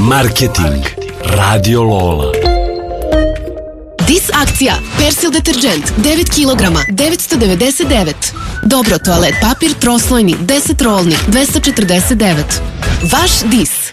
Marketing Radio Lola. Dis akcija, Persil deterđent 9 kg 999. Dobro toalet papir troslojni 10 rolni 249. Vaš Dis.